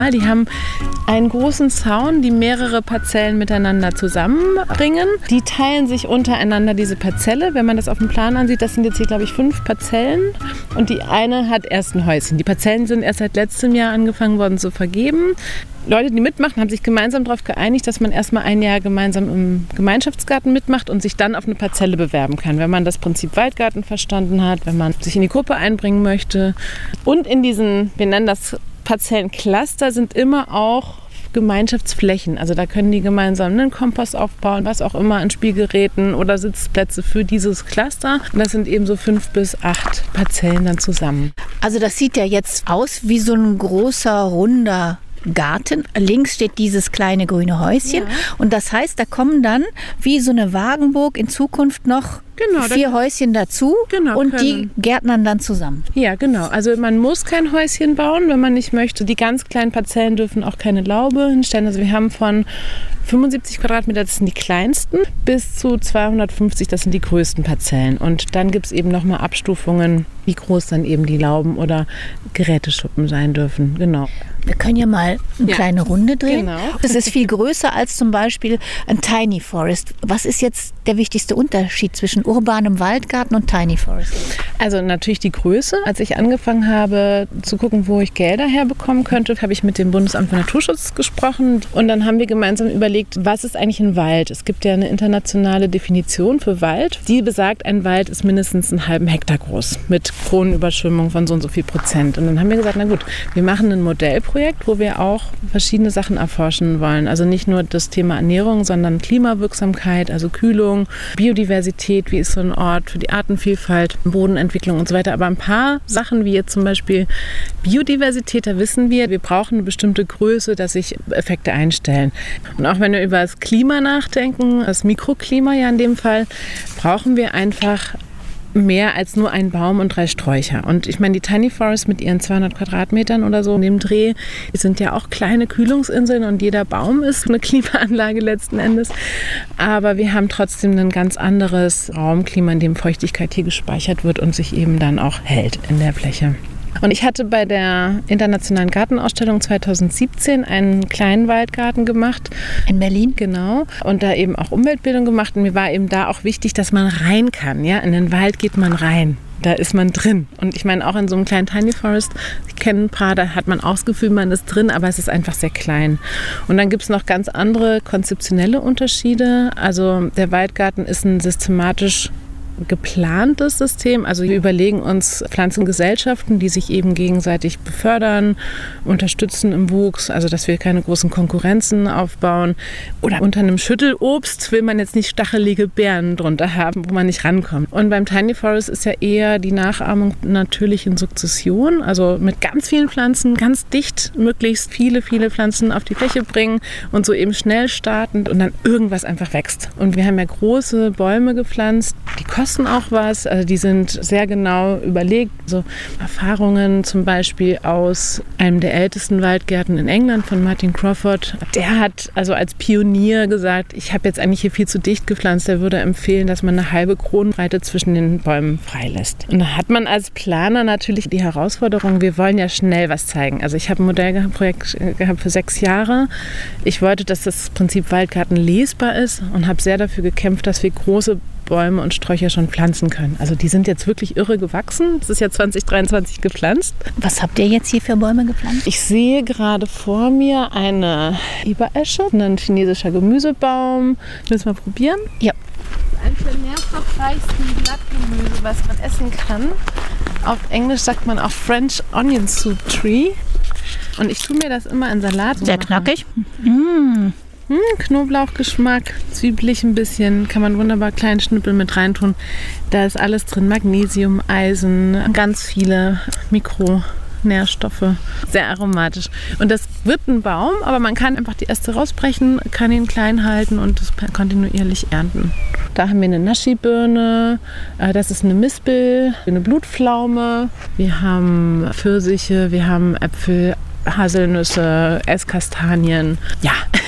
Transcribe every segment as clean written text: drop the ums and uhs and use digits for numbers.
Die haben einen großen Zaun, die mehrere Parzellen miteinander zusammenbringen. Die teilen sich untereinander diese Parzelle. Wenn man das auf dem Plan ansieht, das sind jetzt hier, glaube ich, 5 Parzellen. Und die eine hat erst ein Häuschen. Die Parzellen sind erst seit letztem Jahr angefangen worden zu vergeben. Leute, die mitmachen, haben sich gemeinsam darauf geeinigt, dass man erstmal ein Jahr gemeinsam im Gemeinschaftsgarten mitmacht und sich dann auf eine Parzelle bewerben kann, wenn man das Prinzip Waldgarten verstanden hat, wenn man sich in die Gruppe einbringen möchte. Und in diesen, wir nennen das Parzellencluster, sind immer auch Gemeinschaftsflächen. Also da können die gemeinsam einen Kompost aufbauen, was auch immer an Spielgeräten oder Sitzplätze für dieses Cluster. Und das sind eben so 5 bis 8 Parzellen dann zusammen. Also das sieht ja jetzt aus wie so ein großer, runder Garten. Links steht dieses kleine grüne Häuschen. Ja. Und das heißt, da kommen dann wie so eine Wagenburg in Zukunft noch 4 Häuschen dazu und die gärtnern dann zusammen. Ja, genau. Also man muss kein Häuschen bauen, wenn man nicht möchte. Die ganz kleinen Parzellen dürfen auch keine Laube hinstellen. Also wir haben von 75 Quadratmeter, das sind die kleinsten, bis zu 250, das sind die größten Parzellen. Und dann gibt es eben nochmal Abstufungen, wie groß dann eben die Lauben oder Geräteschuppen sein dürfen. Genau. Wir können ja mal eine kleine Runde drehen. Genau. Das ist viel größer als zum Beispiel ein Tiny Forest. Was ist jetzt der wichtigste Unterschied zwischen urbanem Waldgarten und Tiny Forest? Also natürlich die Größe. Als ich angefangen habe zu gucken, wo ich Gelder herbekommen könnte, habe ich mit dem Bundesamt für Naturschutz gesprochen. Und dann haben wir gemeinsam überlegt, was ist eigentlich ein Wald? Es gibt ja eine internationale Definition für Wald. Die besagt, ein Wald ist mindestens einen halben Hektar groß mit Kronenüberschwemmung von so und so viel Prozent. Und dann haben wir gesagt, na gut, wir machen ein Modellprojekt, wo wir auch verschiedene Sachen erforschen wollen. Also nicht nur das Thema Ernährung, sondern Klimawirksamkeit, also Kühlung, Biodiversität, wie ist so ein Ort für die Artenvielfalt, Bodenentwicklung und so weiter. Aber ein paar Sachen, wie jetzt zum Beispiel Biodiversität, da wissen wir brauchen eine bestimmte Größe, dass sich Effekte einstellen. Und auch wenn wir über das Klima nachdenken, das Mikroklima ja in dem Fall, brauchen wir einfach mehr als nur ein Baum und 3 Sträucher. Und ich meine, die Tiny Forests mit ihren 200 Quadratmetern oder so in dem Dreh, die sind ja auch kleine Kühlungsinseln und jeder Baum ist eine Klimaanlage letzten Endes. Aber wir haben trotzdem ein ganz anderes Raumklima, in dem Feuchtigkeit hier gespeichert wird und sich eben dann auch hält in der Fläche. Und ich hatte bei der Internationalen Gartenausstellung 2017 einen kleinen Waldgarten gemacht. In Berlin? Genau. Und da eben auch Umweltbildung gemacht. Und mir war eben da auch wichtig, dass man rein kann. Ja? In den Wald geht man rein. Da ist man drin. Und ich meine, auch in so einem kleinen Tiny Forest, ich kenne ein paar, da hat man auch das Gefühl, man ist drin, aber es ist einfach sehr klein. Und dann gibt es noch ganz andere konzeptionelle Unterschiede. Also der Waldgarten ist ein systematisch geplantes System. Also wir überlegen uns Pflanzengesellschaften, die sich eben gegenseitig befördern, unterstützen im Wuchs, also dass wir keine großen Konkurrenzen aufbauen. Oder unter einem Schüttelobst will man jetzt nicht stachelige Beeren drunter haben, wo man nicht rankommt. Und beim Tiny Forest ist ja eher die Nachahmung natürlichen Sukzession, also mit ganz vielen Pflanzen, ganz dicht, möglichst viele Pflanzen auf die Fläche bringen und so eben schnell startend und dann irgendwas einfach wächst. Und wir haben ja große Bäume gepflanzt, die kosten auch was, also die sind sehr genau überlegt. So Erfahrungen zum Beispiel aus einem der ältesten Waldgärten in England von Martin Crawford. Der hat also als Pionier gesagt, ich habe jetzt eigentlich hier viel zu dicht gepflanzt. Der würde empfehlen, dass man eine halbe Kronbreite zwischen den Bäumen freilässt. Und da hat man als Planer natürlich die Herausforderung, wir wollen ja schnell was zeigen. Also ich habe ein Modellprojekt gehabt für 6 Jahre. Ich wollte, dass das Prinzip Waldgarten lesbar ist und habe sehr dafür gekämpft, dass wir große Bäume und Sträucher schon pflanzen können. Also die sind jetzt wirklich irre gewachsen. Es ist ja 2023 gepflanzt. Was habt ihr jetzt hier für Bäume gepflanzt? Ich sehe gerade vor mir eine Eberesche, ein chinesischer Gemüsebaum. Willst du mal probieren? Ja. Eines der nährstoffreichsten Blattgemüse, was man essen kann. Auf Englisch sagt man auch French Onion Soup Tree. Und ich tue mir das immer in Salat Sehr machen. knackig. Knoblauchgeschmack, zwiebelig ein bisschen, kann man wunderbar kleinen Schnippel mit reintun. Da ist alles drin, Magnesium, Eisen, ganz viele Mikronährstoffe, sehr aromatisch. Und das wird ein Baum, aber man kann einfach die Äste rausbrechen, kann ihn klein halten und das kontinuierlich ernten. Da haben wir eine Naschi-Birne, das ist eine Mispel, eine Blutpflaume, wir haben Pfirsiche, wir haben Äpfel, Haselnüsse, Esskastanien. Ja,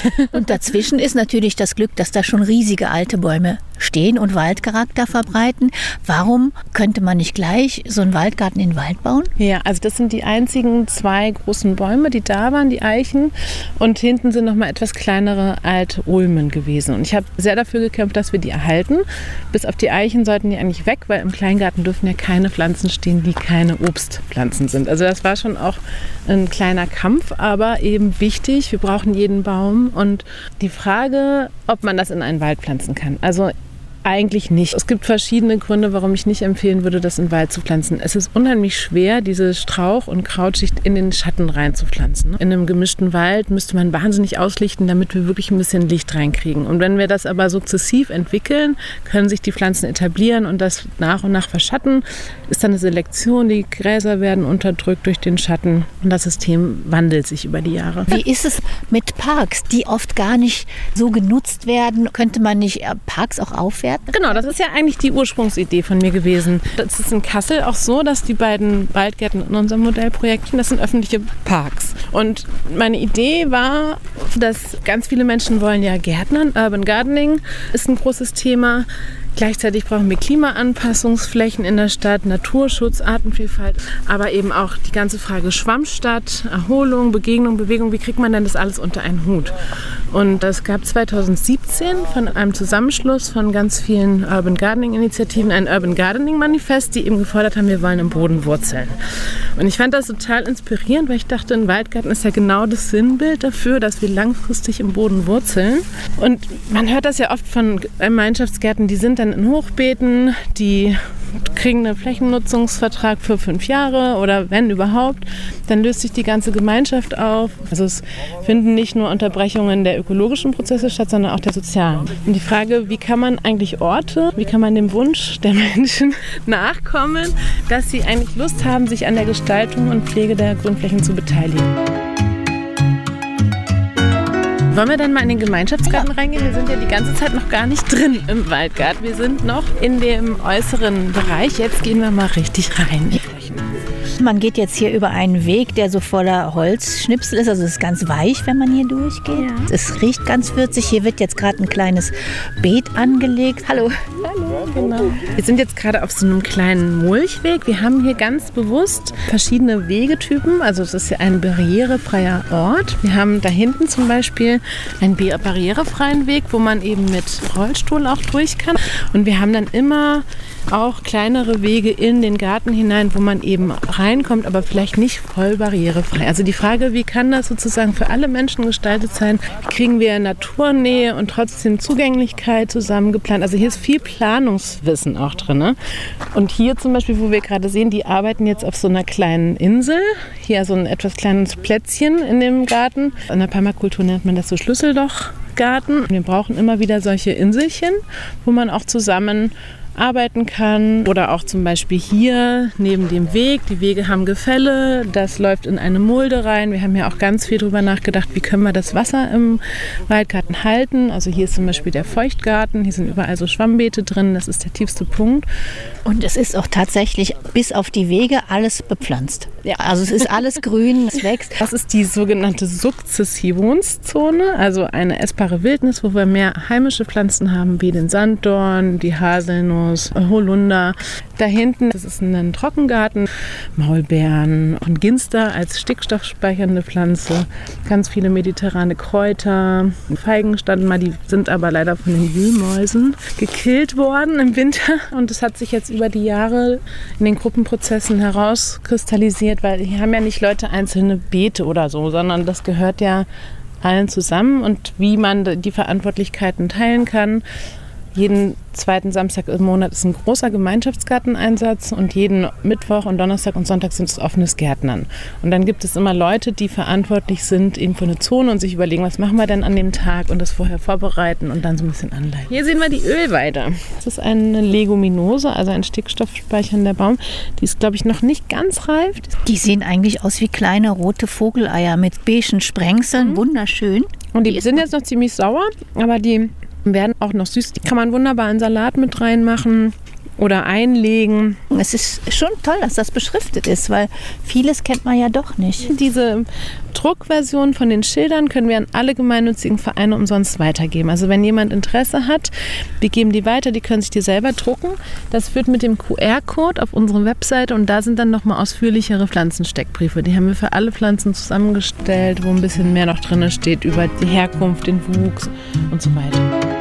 Und dazwischen ist natürlich das Glück, dass da schon riesige alte Bäume stehen und Waldcharakter verbreiten. Warum könnte man nicht gleich so einen Waldgarten in den Wald bauen? Ja, also das sind die einzigen 2 großen Bäume, die da waren, die Eichen. Und hinten sind noch mal etwas kleinere alte Ulmen gewesen. Und ich habe sehr dafür gekämpft, dass wir die erhalten. Bis auf die Eichen sollten die eigentlich weg, weil im Kleingarten dürfen ja keine Pflanzen stehen, die keine Obstpflanzen sind. Also das war schon auch ein kleiner Kampf, aber eben wichtig. Wir brauchen jeden Baum. Und die Frage, ob man das in einen Wald pflanzen kann. Also eigentlich nicht. Es gibt verschiedene Gründe, warum ich nicht empfehlen würde, das in den Wald zu pflanzen. Es ist unheimlich schwer, diese Strauch- und Krautschicht in den Schatten reinzupflanzen. In einem gemischten Wald müsste man wahnsinnig auslichten, damit wir wirklich ein bisschen Licht reinkriegen. Und wenn wir das aber sukzessiv entwickeln, können sich die Pflanzen etablieren und das nach und nach verschatten. Ist dann eine Selektion, die Gräser werden unterdrückt durch den Schatten und das System wandelt sich über die Jahre. Wie ist es mit Parks, die oft gar nicht so genutzt werden? Könnte man nicht Parks auch aufwerten? Genau, das ist ja eigentlich die Ursprungsidee von mir gewesen. Das ist in Kassel auch so, dass die beiden Waldgärten in unserem Modellprojekt, das sind öffentliche Parks. Und meine Idee war, dass ganz viele Menschen wollen ja Gärtnern. Urban Gardening ist ein großes Thema. Gleichzeitig brauchen wir Klimaanpassungsflächen in der Stadt, Naturschutz, Artenvielfalt, aber eben auch die ganze Frage Schwammstadt, Erholung, Begegnung, Bewegung. Wie kriegt man denn das alles unter einen Hut? Und es gab 2017 von einem Zusammenschluss von ganz vielen Urban Gardening-Initiativen ein Urban Gardening-Manifest, die eben gefordert haben, wir wollen im Boden wurzeln. Und ich fand das total inspirierend, weil ich dachte, ein Waldgarten ist ja genau das Sinnbild dafür, dass wir langfristig im Boden wurzeln. Und man hört das ja oft von Gemeinschaftsgärten, die sind dann in Hochbeeten, die kriegen einen Flächennutzungsvertrag für 5 Jahre oder wenn überhaupt, dann löst sich die ganze Gemeinschaft auf. Also es finden nicht nur Unterbrechungen der ökologischen Prozesse statt, sondern auch der sozialen. Und die Frage, wie kann man eigentlich Orte, wie kann man dem Wunsch der Menschen nachkommen, dass sie eigentlich Lust haben, sich an der Gestaltung und Pflege der Grünflächen zu beteiligen. Wollen wir dann mal in den Gemeinschaftsgarten reingehen? Wir sind ja die ganze Zeit noch gar nicht drin im Waldgarten. Wir sind noch in dem äußeren Bereich. Jetzt gehen wir mal richtig rein. Man geht jetzt hier über einen Weg, der so voller Holzschnipsel ist. Also es ist ganz weich, wenn man hier durchgeht. Ja. Es riecht ganz würzig. Hier wird jetzt gerade ein kleines Beet angelegt. Hallo. Hallo, genau. Wir sind jetzt gerade auf so einem kleinen Mulchweg. Wir haben hier ganz bewusst verschiedene Wegetypen. Also es ist ja ein barrierefreier Ort. Wir haben da hinten zum Beispiel einen barrierefreien Weg, wo man eben mit Rollstuhl auch durch kann. Und wir haben dann immer auch kleinere Wege in den Garten hinein, wo man eben reinkommt, aber vielleicht nicht voll barrierefrei. Also die Frage, wie kann das sozusagen für alle Menschen gestaltet sein? Wie kriegen wir Naturnähe und trotzdem Zugänglichkeit zusammengeplant? Also hier ist viel Planungswissen auch drin. Ne? Und hier zum Beispiel, wo wir gerade sehen, die arbeiten jetzt auf so einer kleinen Insel. Hier so ein etwas kleines Plätzchen in dem Garten. In der Permakultur nennt man das so Schlüssellochgarten. Wir brauchen immer wieder solche Inselchen, wo man auch zusammen arbeiten kann oder auch zum Beispiel hier neben dem Weg. Die Wege haben Gefälle, das läuft in eine Mulde rein. Wir haben ja auch ganz viel darüber nachgedacht, wie können wir das Wasser im Waldgarten halten. Also hier ist zum Beispiel der Feuchtgarten, hier sind überall so Schwammbeete drin, das ist der tiefste Punkt. Und es ist auch tatsächlich bis auf die Wege alles bepflanzt. Ja, also es ist alles grün, es wächst. Das ist die sogenannte Sukzessionszone, also eine essbare Wildnis, wo wir mehr heimische Pflanzen haben, wie den Sanddorn, die Haselnuss, Holunder. Da hinten, das ist ein Trockengarten, Maulbeeren und Ginster als stickstoffspeichernde Pflanze. Ganz viele mediterrane Kräuter. Feigen standen mal, die sind aber leider von den Wühlmäusen gekillt worden im Winter. Und das hat sich jetzt über die Jahre in den Gruppenprozessen herauskristallisiert, weil hier haben ja nicht Leute einzelne Beete oder so, sondern das gehört ja allen zusammen. Und wie man die Verantwortlichkeiten teilen kann. Jeden zweiten Samstag im Monat ist ein großer Gemeinschaftsgarteneinsatz und jeden Mittwoch und Donnerstag und Sonntag sind es offenes Gärtnern. Und dann gibt es immer Leute, die verantwortlich sind eben für eine Zone und sich überlegen, was machen wir denn an dem Tag und das vorher vorbereiten und dann so ein bisschen anleiten. Hier sehen wir die Ölweide. Das ist eine Leguminose, also ein stickstoffspeichernder Baum. Die ist, glaube ich, noch nicht ganz reif. Die sehen eigentlich aus wie kleine rote Vogeleier mit beigen Sprengseln. Wunderschön. Und die sind jetzt noch ziemlich sauer, aber die werden auch noch süß. Die kann man wunderbar in Salat mit reinmachen. oder einlegen. Es ist schon toll, dass das beschriftet ist, weil vieles kennt man ja doch nicht. Diese Druckversion von den Schildern können wir an alle gemeinnützigen Vereine umsonst weitergeben. Also wenn jemand Interesse hat, wir geben die weiter, die können sich die selber drucken. Das führt mit dem QR-Code auf unsere Webseite und da sind dann nochmal ausführlichere Pflanzensteckbriefe. Die haben wir für alle Pflanzen zusammengestellt, wo ein bisschen mehr noch drin steht über die Herkunft, den Wuchs und so weiter.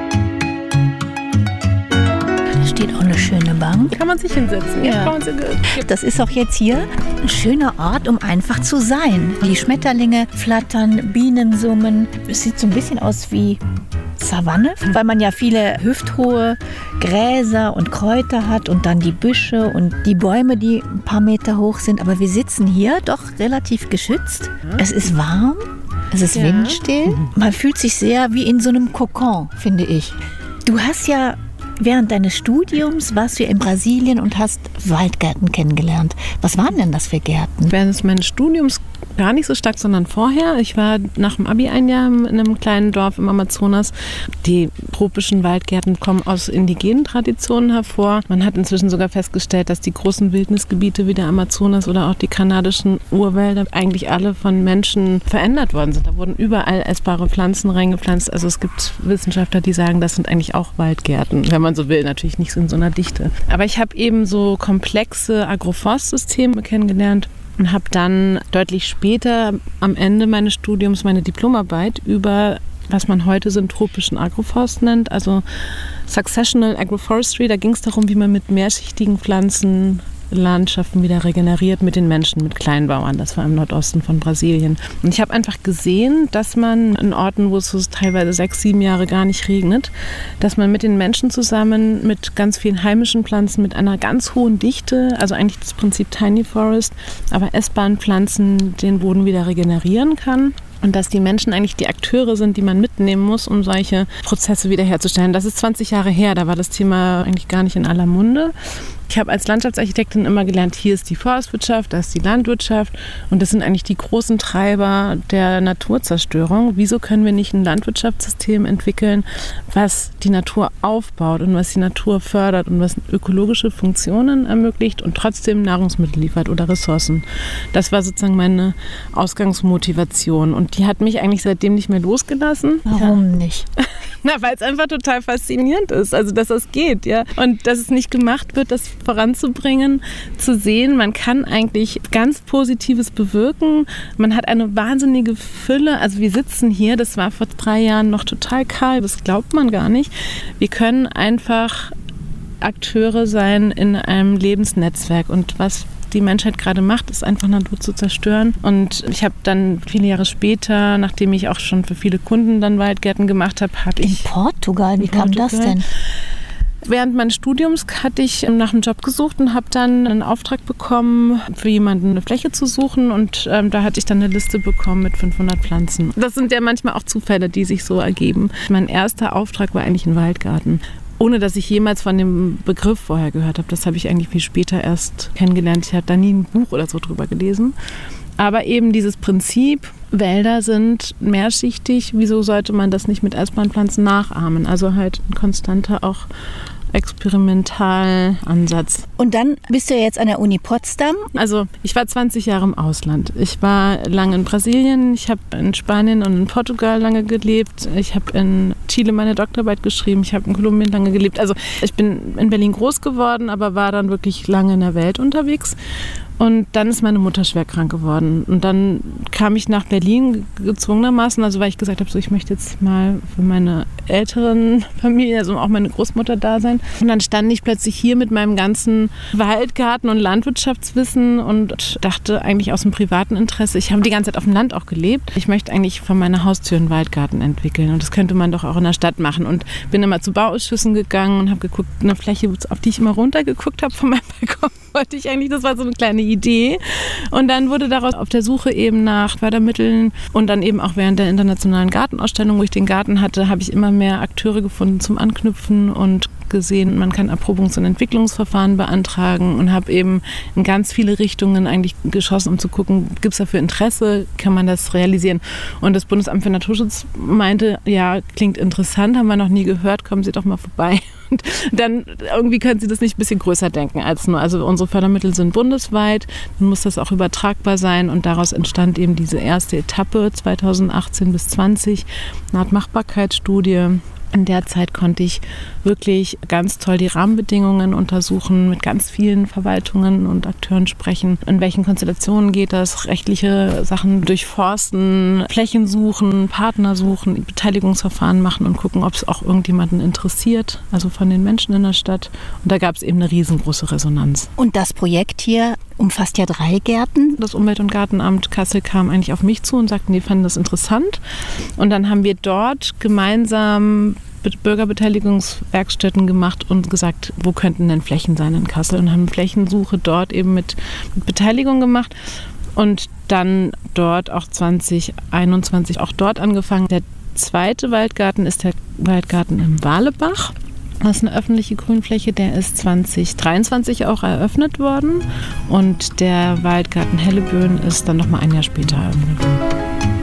Steht auch eine schöne Bank. Kann man sich hinsetzen. Ja. Das ist auch jetzt hier ein schöner Ort, um einfach zu sein. Die Schmetterlinge flattern, Bienen summen. Es sieht so ein bisschen aus wie Savanne, weil man ja viele hüfthohe Gräser und Kräuter hat und dann die Büsche und die Bäume, die ein paar Meter hoch sind. Aber wir sitzen hier doch relativ geschützt. Es ist warm, es ist windstill. Man fühlt sich sehr wie in so einem Kokon, finde ich. Du hast ja während deines Studiums warst du in Brasilien und hast Waldgärten kennengelernt. Was waren denn das für Gärten? Während meines Studiums gar nicht so stark, sondern vorher. Ich war nach dem Abi ein Jahr in einem kleinen Dorf im Amazonas. Die tropischen Waldgärten kommen aus indigenen Traditionen hervor. Man hat inzwischen sogar festgestellt, dass die großen Wildnisgebiete wie der Amazonas oder auch die kanadischen Urwälder eigentlich alle von Menschen verändert worden sind. Da wurden überall essbare Pflanzen reingepflanzt. Also es gibt Wissenschaftler, die sagen, das sind eigentlich auch Waldgärten, wenn man so will, natürlich nicht in so einer Dichte. Aber ich habe eben so komplexe Agroforstsysteme kennengelernt und habe dann deutlich später am Ende meines Studiums meine Diplomarbeit über, was man heute so einen tropischen Agroforst nennt, also Successional Agroforestry. Da ging es darum, wie man mit mehrschichtigen Pflanzen Landschaften wieder regeneriert mit den Menschen, mit Kleinbauern. Das war im Nordosten von Brasilien. Und ich habe einfach gesehen, dass man in Orten, wo es so teilweise 6, 7 Jahre gar nicht regnet, dass man mit den Menschen zusammen mit ganz vielen heimischen Pflanzen, mit einer ganz hohen Dichte, also eigentlich das Prinzip Tiny Forest, aber essbaren Pflanzen den Boden wieder regenerieren kann. Und dass die Menschen eigentlich die Akteure sind, die man mitnehmen muss, um solche Prozesse wiederherzustellen. Das ist 20 Jahre her, da war das Thema eigentlich gar nicht in aller Munde. Ich habe als Landschaftsarchitektin immer gelernt, hier ist die Forstwirtschaft, da ist die Landwirtschaft und das sind eigentlich die großen Treiber der Naturzerstörung. Wieso können wir nicht ein Landwirtschaftssystem entwickeln, was die Natur aufbaut und was die Natur fördert und was ökologische Funktionen ermöglicht und trotzdem Nahrungsmittel liefert oder Ressourcen? Das war sozusagen meine Ausgangsmotivation und die hat mich eigentlich seitdem nicht mehr losgelassen. Warum nicht? Na, weil es einfach total faszinierend ist, also dass das geht, ja. Und dass es nicht gemacht wird, das voranzubringen, zu sehen, man kann eigentlich ganz Positives bewirken. Man hat eine wahnsinnige Fülle. Also wir sitzen hier, das war vor 3 Jahren noch total kahl, das glaubt man gar nicht. Wir können einfach Akteure sein in einem Lebensnetzwerk und was die Menschheit gerade macht, ist einfach Natur zu zerstören. Und ich habe dann viele Jahre später, nachdem ich auch schon für viele Kunden dann Waldgärten gemacht habe, In Portugal? Wie kam das denn? Während meines Studiums hatte ich nach einem Job gesucht und habe dann einen Auftrag bekommen, für jemanden eine Fläche zu suchen und da hatte ich dann eine Liste bekommen mit 500 Pflanzen. Das sind ja manchmal auch Zufälle, die sich so ergeben. Mein erster Auftrag war eigentlich ein Waldgarten. Ohne dass ich jemals von dem Begriff vorher gehört habe. Das habe ich eigentlich viel später erst kennengelernt. Ich habe da nie ein Buch oder so drüber gelesen. Aber eben dieses Prinzip, Wälder sind mehrschichtig, wieso sollte man das nicht mit essbaren Pflanzen nachahmen? Also halt ein konstanter auch Experimentallansatz. Und dann bist du ja jetzt an der Uni Potsdam. Also ich war 20 Jahre im Ausland. Ich war lange in Brasilien, ich habe in Spanien und in Portugal lange gelebt. Ich habe in Chile meine Doktorarbeit geschrieben, ich habe in Kolumbien lange gelebt. Also ich bin in Berlin groß geworden, aber war dann wirklich lange in der Welt unterwegs. Und dann ist meine Mutter schwer krank geworden. Und dann kam ich nach Berlin gezwungenermaßen, also weil ich gesagt habe, so, ich möchte jetzt mal für meine älteren Familie, also auch meine Großmutter da sein. Und dann stand ich plötzlich hier mit meinem ganzen Waldgarten- und Landwirtschaftswissen und dachte eigentlich aus dem privaten Interesse, ich habe die ganze Zeit auf dem Land auch gelebt, ich möchte eigentlich vor meiner Haustür einen Waldgarten entwickeln. Und das könnte man doch auch in der Stadt machen. Und bin immer zu Bauausschüssen gegangen und habe geguckt, eine Fläche, auf die ich immer runtergeguckt habe von meinem Balkon, wollte ich eigentlich, das war so eine kleine Idee. Und dann wurde daraus auf der Suche eben nach Fördermitteln und dann eben auch während der internationalen Gartenausstellung, wo ich den Garten hatte, habe ich immer mehr Akteure gefunden zum Anknüpfen und gesehen, man kann Erprobungs- und Entwicklungsverfahren beantragen und habe eben in ganz viele Richtungen eigentlich geschossen, um zu gucken, gibt es dafür Interesse, kann man das realisieren. Und das Bundesamt für Naturschutz meinte, ja, klingt interessant, haben wir noch nie gehört, kommen Sie doch mal vorbei. Und dann irgendwie können Sie das nicht ein bisschen größer denken als nur. Also unsere Fördermittel sind bundesweit, dann muss das auch übertragbar sein und daraus entstand eben diese erste Etappe 2018 bis 2020, eine Art Machbarkeitsstudie. In der Zeit konnte ich wirklich ganz toll die Rahmenbedingungen untersuchen, mit ganz vielen Verwaltungen und Akteuren sprechen. In welchen Konstellationen geht das? Rechtliche Sachen durchforsten, Flächen suchen, Partner suchen, Beteiligungsverfahren machen und gucken, ob es auch irgendjemanden interessiert, also von den Menschen in der Stadt. Und da gab es eben eine riesengroße Resonanz. Und das Projekt hier umfasst ja 3 Gärten. Das Umwelt- und Gartenamt Kassel kam eigentlich auf mich zu und sagten, die fanden das interessant. Und dann haben wir dort gemeinsam Bürgerbeteiligungswerkstätten gemacht und gesagt, wo könnten denn Flächen sein in Kassel, und haben Flächensuche dort eben mit Beteiligung gemacht und dann dort auch 2021 auch dort angefangen. Der zweite Waldgarten ist der Waldgarten im Walebach. Das ist eine öffentliche Grünfläche, der ist 2023 auch eröffnet worden und der Waldgarten Helleböen ist dann nochmal ein Jahr später eröffnet worden.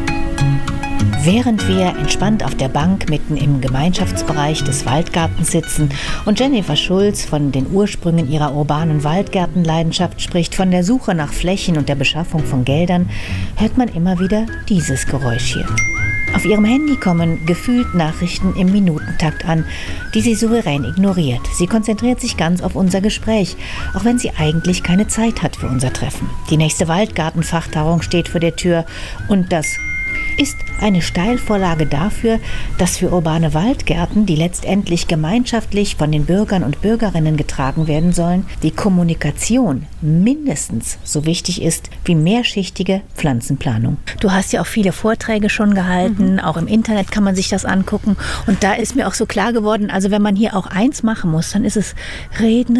Während wir entspannt auf der Bank mitten im Gemeinschaftsbereich des Waldgartens sitzen und Jennifer Schulz von den Ursprüngen ihrer urbanen Waldgärtenleidenschaft spricht, von der Suche nach Flächen und der Beschaffung von Geldern, hört man immer wieder dieses Geräusch hier. Auf ihrem Handy kommen gefühlt Nachrichten im Minutentakt an, die sie souverän ignoriert. Sie konzentriert sich ganz auf unser Gespräch, auch wenn sie eigentlich keine Zeit hat für unser Treffen. Die nächste Waldgartenfachtagung steht vor der Tür und das ist eine Steilvorlage dafür, dass für urbane Waldgärten, die letztendlich gemeinschaftlich von den Bürgern und Bürgerinnen getragen werden sollen, die Kommunikation mindestens so wichtig ist wie mehrschichtige Pflanzenplanung. Du hast ja auch viele Vorträge schon gehalten, auch im Internet kann man sich das angucken und da ist mir auch so klar geworden, also wenn man hier auch eins machen muss, dann ist es reden.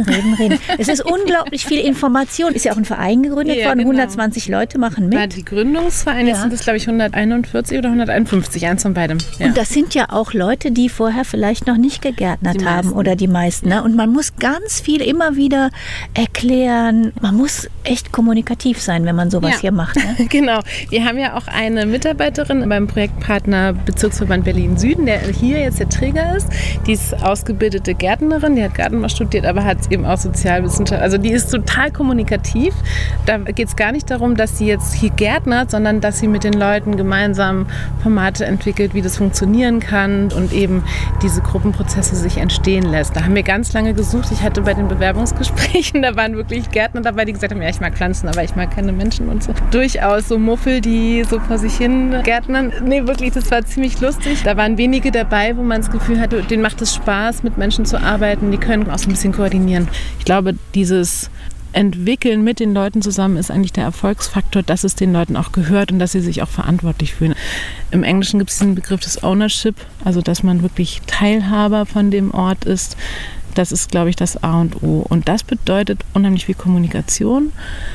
Es ist unglaublich viel Information. Ist ja auch ein Verein gegründet worden, genau. 120 Leute machen mit. Ja, die Gründungsvereine sind das, glaube ich, 141 oder 151, eins von beidem. Ja. Und das sind ja auch Leute, die vorher vielleicht noch nicht gegärtnert haben oder die meisten. Ne? Und man muss ganz viel immer wieder erklären. Man muss echt kommunikativ sein, wenn man sowas hier macht. Ne? Genau. Wir haben ja auch eine Mitarbeiterin beim Projektpartner Bezirksverband Berlin-Süden, der hier jetzt der Träger ist. Die ist ausgebildete Gärtnerin, die hat Gartenbau studiert, aber hat eben auch Sozialwissenschaft. Also die ist total kommunikativ. Da geht es gar nicht darum, dass sie jetzt hier gärtnert, sondern dass sie mit den Leuten gemeinsam Formate entwickelt, wie das funktionieren kann und eben diese Gruppenprozesse sich entstehen lässt. Da haben wir ganz lange gesucht. Ich hatte bei den Bewerbungsgesprächen, da waren wirklich Gärtner dabei, die gesagt haben, ja, ich mag Pflanzen, aber ich mag keine Menschen und so. Durchaus so Muffel, die so vor sich hin gärtnern. Nee, wirklich, das war ziemlich lustig. Da waren wenige dabei, wo man das Gefühl hatte, denen macht es Spaß, mit Menschen zu arbeiten. Die können auch so ein bisschen koordinieren. Ich glaube, dieses Entwickeln mit den Leuten zusammen ist eigentlich der Erfolgsfaktor, dass es den Leuten auch gehört und dass sie sich auch verantwortlich fühlen. Im Englischen gibt es den Begriff des Ownership, also dass man wirklich Teilhaber von dem Ort ist. Das ist, glaube ich, das A und O. Und das bedeutet unheimlich viel Kommunikation.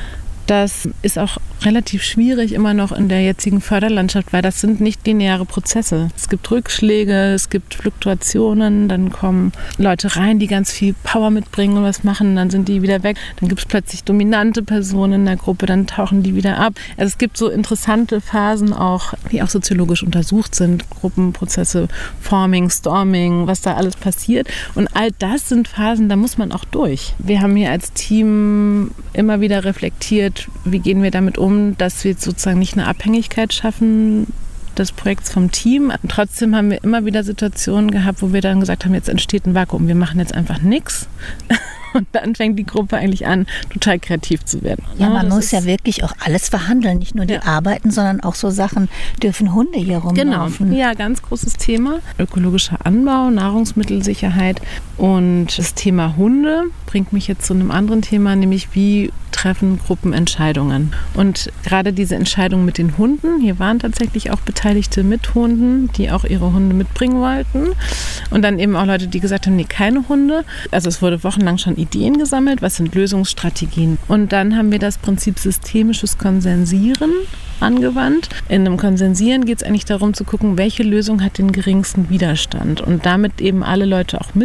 Das ist auch relativ schwierig immer noch in der jetzigen Förderlandschaft, weil das sind nicht lineare Prozesse. Es gibt Rückschläge, es gibt Fluktuationen, dann kommen Leute rein, die ganz viel Power mitbringen und was machen, dann sind die wieder weg. Dann gibt es plötzlich dominante Personen in der Gruppe, dann tauchen die wieder ab. Also es gibt so interessante Phasen auch, die auch soziologisch untersucht sind, Gruppenprozesse, Forming, Storming, was da alles passiert. Und all das sind Phasen, da muss man auch durch. Wir haben hier als Team immer wieder reflektiert, wie gehen wir damit um, dass wir sozusagen nicht eine Abhängigkeit schaffen des Projekts vom Team. Und trotzdem haben wir immer wieder Situationen gehabt, wo wir dann gesagt haben, jetzt entsteht ein Vakuum, wir machen jetzt einfach nichts. Und dann fängt die Gruppe eigentlich an, total kreativ zu werden. Ja, man muss ja wirklich auch alles verhandeln, nicht nur die Arbeiten, sondern auch so Sachen, dürfen Hunde hier rumlaufen. Genau, ja, ganz großes Thema. Ökologischer Anbau, Nahrungsmittelsicherheit und das Thema Hunde bringt mich jetzt zu einem anderen Thema, nämlich wie treffen Gruppen Entscheidungen. Und gerade diese Entscheidung mit den Hunden, hier waren tatsächlich auch Beteiligte mit Hunden, die auch ihre Hunde mitbringen wollten. Und dann eben auch Leute, die gesagt haben, nee, keine Hunde. Also es wurde wochenlang schon Ideen gesammelt, was sind Lösungsstrategien. Und dann haben wir das Prinzip systemisches Konsensieren angewandt. In einem Konsensieren geht es eigentlich darum zu gucken, welche Lösung hat den geringsten Widerstand und damit eben alle Leute auch mitzunehmen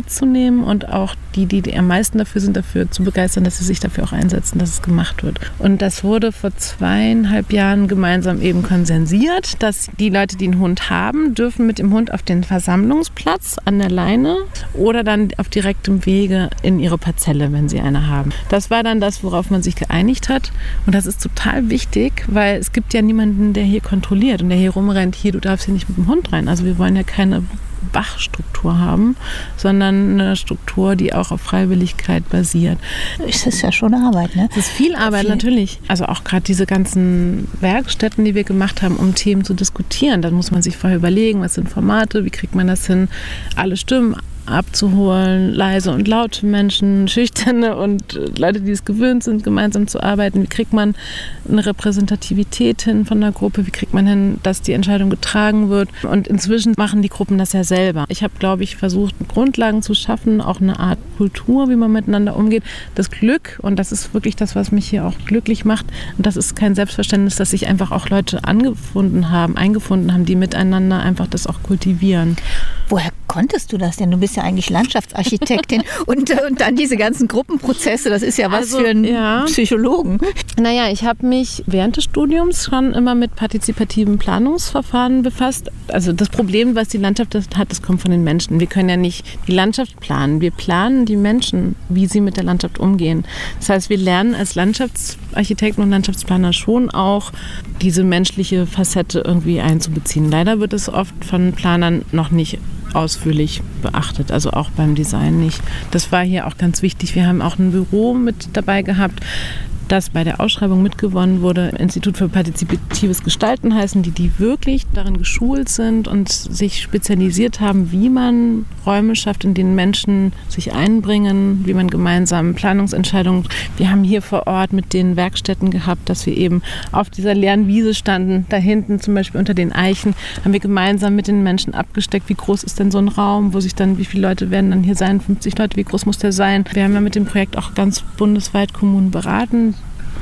mitnehmen und auch die am meisten dafür sind, dafür zu begeistern, dass sie sich dafür auch einsetzen, dass es gemacht wird. Und das wurde vor 2,5 Jahren gemeinsam eben konsensiert, dass die Leute, die einen Hund haben, dürfen mit dem Hund auf den Versammlungsplatz an der Leine oder dann auf direktem Wege in ihre Parzelle, wenn sie eine haben. Das war dann das, worauf man sich geeinigt hat. Und das ist total wichtig, weil es gibt ja niemanden, der hier kontrolliert und der hier rumrennt, hier, du darfst hier nicht mit dem Hund rein. Also wir wollen ja keine Wachstruktur haben, sondern eine Struktur, die auch auf Freiwilligkeit basiert. Das ist ja schon Arbeit, ne? Es ist viel Arbeit, natürlich. Also auch gerade diese ganzen Werkstätten, die wir gemacht haben, um Themen zu diskutieren. Dann muss man sich vorher überlegen, was sind Formate, wie kriegt man das hin, alle Stimmen abzuholen, leise und laute Menschen, schüchterne und Leute, die es gewöhnt sind, gemeinsam zu arbeiten. Wie kriegt man eine Repräsentativität hin von der Gruppe? Wie kriegt man hin, dass die Entscheidung getragen wird? Und inzwischen machen die Gruppen das ja selber. Ich habe, glaube ich, versucht, Grundlagen zu schaffen, auch eine Art Kultur, wie man miteinander umgeht. Das Glück, und das ist wirklich das, was mich hier auch glücklich macht, und das ist kein Selbstverständnis, dass sich einfach auch Leute eingefunden haben, die miteinander einfach das auch kultivieren. Woher konntest du das denn? Du bist ja eigentlich Landschaftsarchitektin und dann diese ganzen Gruppenprozesse, das ist ja was für einen Psychologen. Naja, ich habe mich während des Studiums schon immer mit partizipativen Planungsverfahren befasst. Also das Problem, was die Landschaft hat, das kommt von den Menschen. Wir können ja nicht die Landschaft planen. Wir planen die Menschen, wie sie mit der Landschaft umgehen. Das heißt, wir lernen als Landschaftsarchitekten und Landschaftsplaner schon auch, diese menschliche Facette irgendwie einzubeziehen. Leider wird es oft von Planern noch nicht ausführlich beachtet, also auch beim Design nicht. Das war hier auch ganz wichtig. Wir haben auch ein Büro mit dabei gehabt, das bei der Ausschreibung mitgewonnen wurde. Institut für partizipatives Gestalten heißen die wirklich darin geschult sind und sich spezialisiert haben, wie man Räume schafft, in denen Menschen sich einbringen, wie man gemeinsam Planungsentscheidungen. Wir haben hier vor Ort mit den Werkstätten gehabt, dass wir eben auf dieser leeren Wiese standen, da hinten zum Beispiel unter den Eichen, haben wir gemeinsam mit den Menschen abgesteckt, wie groß ist denn so ein Raum, wie viele Leute werden dann hier sein, 50 Leute, wie groß muss der sein. Wir haben ja mit dem Projekt auch ganz bundesweit Kommunen beraten.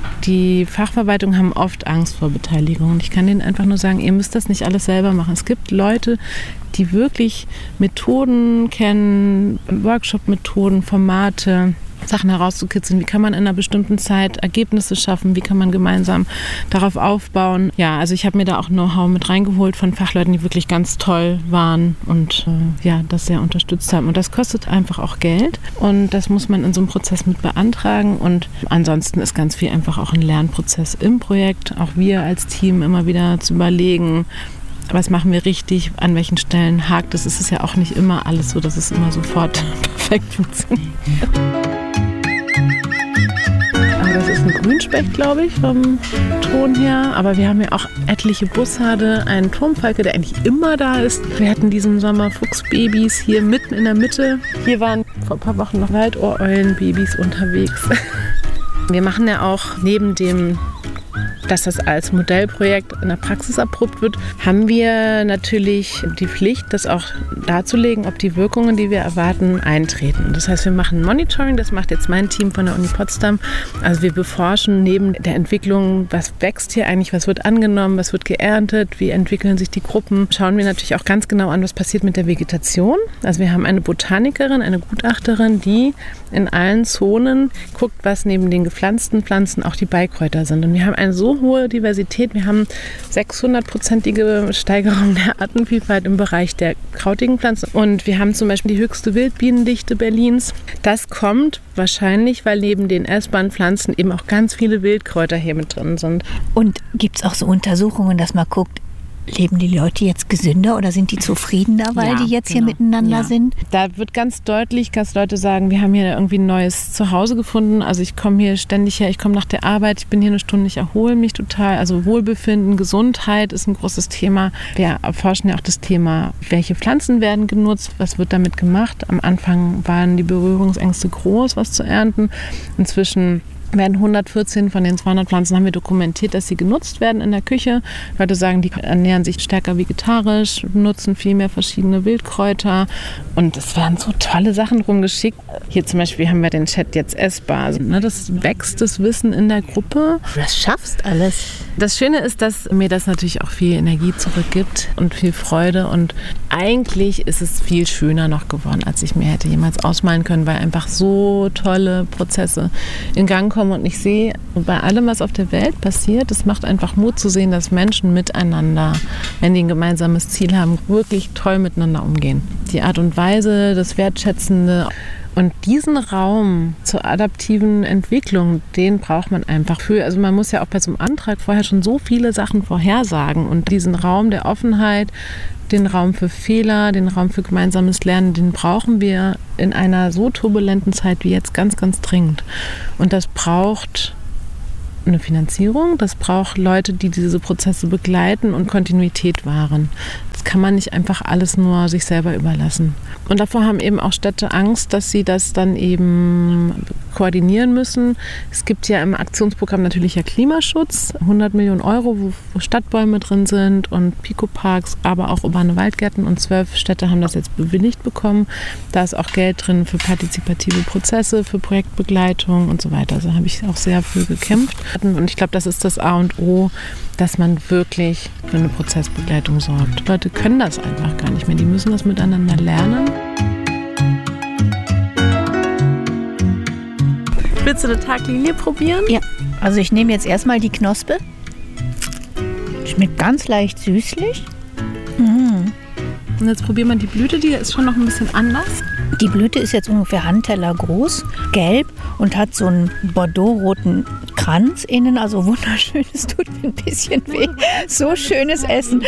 Die Fachverwaltungen haben oft Angst vor Beteiligung. Und ich kann denen einfach nur sagen, ihr müsst das nicht alles selber machen. Es gibt Leute, die wirklich Methoden kennen, Workshop-Methoden, Formate, Sachen herauszukitzeln. Wie kann man in einer bestimmten Zeit Ergebnisse schaffen? Wie kann man gemeinsam darauf aufbauen? Ja, also ich habe mir da auch Know-how mit reingeholt von Fachleuten, die wirklich ganz toll waren und das sehr unterstützt haben. Und das kostet einfach auch Geld und das muss man in so einem Prozess mit beantragen. Und ansonsten ist ganz viel einfach auch ein Lernprozess im Projekt. Auch wir als Team immer wieder zu überlegen, was machen wir richtig, an welchen Stellen hakt es. Es ist ja auch nicht immer alles so, dass es immer sofort perfekt funktioniert. Das ist ein Grünspecht, glaube ich, vom Ton her. Aber wir haben ja auch etliche Bussarde, einen Turmfalke, der eigentlich immer da ist. Wir hatten diesen Sommer Fuchsbabys hier mitten in der Mitte. Hier waren vor ein paar Wochen noch Waldohreulenbabys unterwegs. Wir machen ja auch neben dem, dass das als Modellprojekt in der Praxis erprobt wird, haben wir natürlich die Pflicht, das auch darzulegen, ob die Wirkungen, die wir erwarten, eintreten. Das heißt, wir machen Monitoring, das macht jetzt mein Team von der Uni Potsdam. Also wir beforschen neben der Entwicklung, was wächst hier eigentlich, was wird angenommen, was wird geerntet, wie entwickeln sich die Gruppen. Schauen wir natürlich auch ganz genau an, was passiert mit der Vegetation. Also wir haben eine Botanikerin, eine Gutachterin, die in allen Zonen guckt, was neben den gepflanzten Pflanzen auch die Beikräuter sind. Und wir haben eine so hohe Diversität. Wir haben 600-prozentige Steigerung der Artenvielfalt im Bereich der krautigen Pflanzen. Und wir haben zum Beispiel die höchste Wildbienendichte Berlins. Das kommt wahrscheinlich, weil neben den essbaren Pflanzen eben auch ganz viele Wildkräuter hier mit drin sind. Und gibt es auch so Untersuchungen, dass man guckt, leben die Leute jetzt gesünder oder sind die zufriedener, weil die jetzt hier miteinander sind? Da wird ganz deutlich, dass Leute sagen, wir haben hier irgendwie ein neues Zuhause gefunden. Also ich komme hier ständig her, ich komme nach der Arbeit, ich bin hier eine Stunde, ich erhole mich total. Also Wohlbefinden, Gesundheit ist ein großes Thema. Wir erforschen ja auch das Thema, welche Pflanzen werden genutzt, was wird damit gemacht. Am Anfang waren die Berührungsängste groß, was zu ernten. Inzwischen werden 114 von den 200 Pflanzen haben wir dokumentiert, dass sie genutzt werden in der Küche. Leute sagen, die ernähren sich stärker vegetarisch, nutzen viel mehr verschiedene Wildkräuter und es werden so tolle Sachen rumgeschickt. Hier zum Beispiel haben wir den Chat jetzt essbar. Also, das wächst das Wissen in der Gruppe. Du das schaffst alles. Das Schöne ist, dass mir das natürlich auch viel Energie zurückgibt und viel Freude. Und eigentlich ist es viel schöner noch geworden, als ich mir hätte jemals ausmalen können, weil einfach so tolle Prozesse in Gang kommen. Und ich sehe bei allem, was auf der Welt passiert, es macht einfach Mut zu sehen, dass Menschen miteinander, wenn die ein gemeinsames Ziel haben, wirklich toll miteinander umgehen. Die Art und Weise, das Wertschätzende. Und diesen Raum zur adaptiven Entwicklung, den braucht man einfach für. Also man muss ja auch bei so einem Antrag vorher schon so viele Sachen vorhersagen. Und diesen Raum der Offenheit, den Raum für Fehler, den Raum für gemeinsames Lernen, den brauchen wir in einer so turbulenten Zeit wie jetzt ganz, ganz dringend. Und das braucht eine Finanzierung, das braucht Leute, die diese Prozesse begleiten und Kontinuität wahren. Das kann man nicht einfach alles nur sich selber überlassen. Und davor haben eben auch Städte Angst, dass sie das dann eben koordinieren müssen. Es gibt ja im Aktionsprogramm natürlich ja Klimaschutz, 100 Millionen Euro, wo Stadtbäume drin sind und Pico-Parks, aber auch urbane Waldgärten, und 12 Städte haben das jetzt bewilligt bekommen. Da ist auch Geld drin für partizipative Prozesse, für Projektbegleitung und so weiter. Also habe ich auch sehr für gekämpft. Und ich glaube, das ist das A und O, dass man wirklich für eine Prozessbegleitung sorgt. Leute können das einfach gar nicht mehr. Die müssen das miteinander lernen. Willst du eine Taglilie probieren? Ja, also ich nehme jetzt erstmal die Knospe. Schmeckt ganz leicht süßlich. Und jetzt probieren wir die Blüte, die ist schon noch ein bisschen anders. Die Blüte ist jetzt ungefähr Handteller groß, gelb und hat so einen bordeauxroten Kranz innen, also wunderschön. Es tut mir ein bisschen weh. So schönes Essen.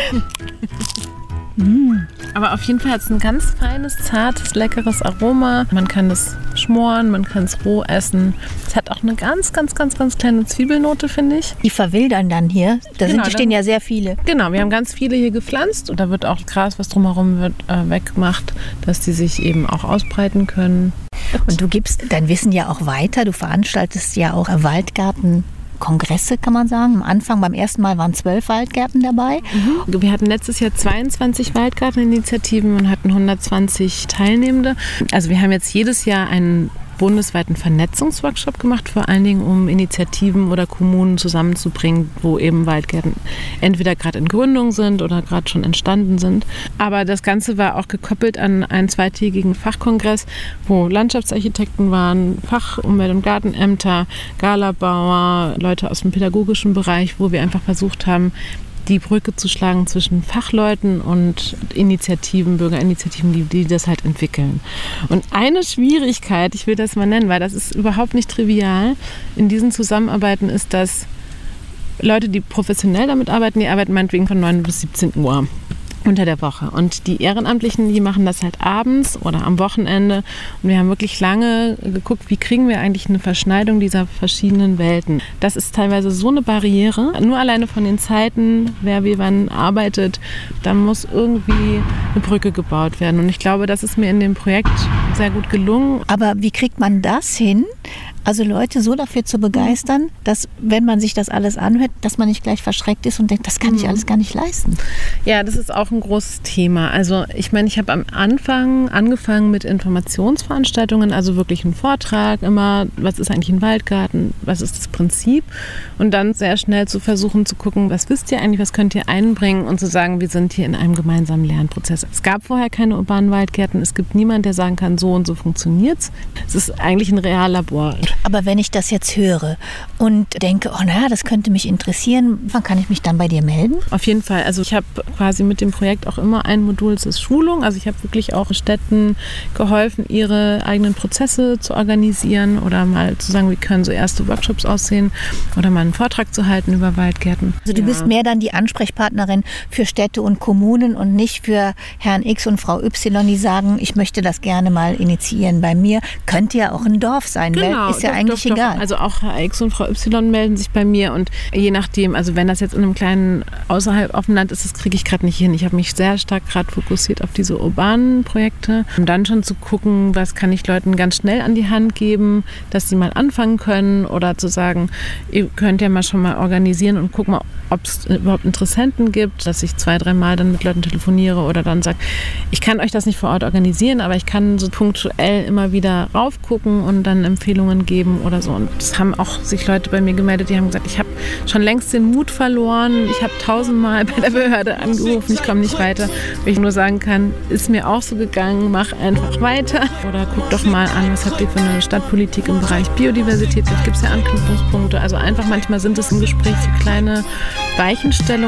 Aber auf jeden Fall hat es ein ganz feines, zartes, leckeres Aroma. Man kann es schmoren, man kann es roh essen. Es hat auch eine ganz, ganz, ganz, ganz kleine Zwiebelnote, finde ich. Die verwildern dann hier. Stehen ja sehr viele. Genau, wir haben ganz viele hier gepflanzt und da wird auch Gras, was drumherum wird, weggemacht, dass die sich eben auch ausbreiten können. Und du gibst dein Wissen ja auch weiter. Du veranstaltest ja auch Waldgarten-Kongresse, kann man sagen. Am Anfang, beim ersten Mal waren 12 Waldgärten dabei. Wir hatten letztes Jahr 22 Waldgarteninitiativen und hatten 120 Teilnehmende. Also wir haben jetzt jedes Jahr einen bundesweiten Vernetzungsworkshop gemacht, vor allen Dingen um Initiativen oder Kommunen zusammenzubringen, wo eben Waldgärten entweder gerade in Gründung sind oder gerade schon entstanden sind. Aber das Ganze war auch gekoppelt an einen zweitägigen Fachkongress, wo Landschaftsarchitekten waren, Umwelt- und Gartenämter, Galabauer, Leute aus dem pädagogischen Bereich, wo wir einfach versucht haben, die Brücke zu schlagen zwischen Fachleuten und Initiativen, Bürgerinitiativen, die das halt entwickeln. Und eine Schwierigkeit, ich will das mal nennen, weil das ist überhaupt nicht trivial, in diesen Zusammenarbeiten ist, dass Leute, die professionell damit arbeiten, die arbeiten meinetwegen von 9 bis 17 Uhr unter der Woche. Und die Ehrenamtlichen, die machen das halt abends oder am Wochenende. Und wir haben wirklich lange geguckt, wie kriegen wir eigentlich eine Verschneidung dieser verschiedenen Welten. Das ist teilweise so eine Barriere. Nur alleine von den Zeiten, wer wie wann arbeitet, da muss irgendwie eine Brücke gebaut werden. Und ich glaube, das ist mir in dem Projekt sehr gut gelungen. Aber wie kriegt man das hin? Also Leute so dafür zu begeistern, dass, wenn man sich das alles anhört, dass man nicht gleich verschreckt ist und denkt, das kann ich alles gar nicht leisten. Ja, das ist auch ein großes Thema. Also ich meine, ich habe am Anfang angefangen mit Informationsveranstaltungen, also wirklich einen Vortrag immer, was ist eigentlich ein Waldgarten, was ist das Prinzip, und dann sehr schnell zu versuchen zu gucken, was wisst ihr eigentlich, was könnt ihr einbringen, und zu sagen, wir sind hier in einem gemeinsamen Lernprozess. Es gab vorher keine urbanen Waldgärten, es gibt niemanden, der sagen kann, so und so funktioniert's. Es ist eigentlich ein Reallabor. Aber wenn ich das jetzt höre und denke, oh naja, das könnte mich interessieren, wann kann ich mich dann bei dir melden? Auf jeden Fall. Also ich habe quasi mit dem Projekt auch immer ein Modul, das ist Schulung. Also ich habe wirklich auch Städten geholfen, ihre eigenen Prozesse zu organisieren oder mal zu sagen, wie können so erste Workshops aussehen oder mal einen Vortrag zu halten über Waldgärten. Also du bist mehr dann die Ansprechpartnerin für Städte und Kommunen und nicht für Herrn X und Frau Y, die sagen, ich möchte das gerne mal initiieren bei mir. Könnte ja auch ein Dorf sein, genau, ist ja eigentlich egal. Also auch Herr X und Frau Y melden sich bei mir, und je nachdem, also wenn das jetzt in einem kleinen außerhalb Offenland ist, das kriege ich gerade nicht hin. Ich habe mich sehr stark gerade fokussiert auf diese urbanen Projekte, um dann schon zu gucken, was kann ich Leuten ganz schnell an die Hand geben, dass sie mal anfangen können, oder zu sagen, ihr könnt ja mal schon mal organisieren und gucken mal, ob es überhaupt Interessenten gibt, dass ich 2-3 Mal dann mit Leuten telefoniere oder dann sage, ich kann euch das nicht vor Ort organisieren, aber ich kann so punktuell immer wieder raufgucken und dann Empfehlungen geben, geben oder so. Und es haben auch sich Leute bei mir gemeldet, die haben gesagt, ich habe schon längst den Mut verloren, ich habe 1000-mal bei der Behörde angerufen, ich komme nicht weiter. Wenn ich nur sagen kann, ist mir auch so gegangen, mach einfach weiter. Oder guck doch mal an, was habt ihr für eine Stadtpolitik im Bereich Biodiversität, vielleicht gibt es ja Anknüpfungspunkte. Also einfach manchmal sind es im Gespräch so kleine Weichenstellungen,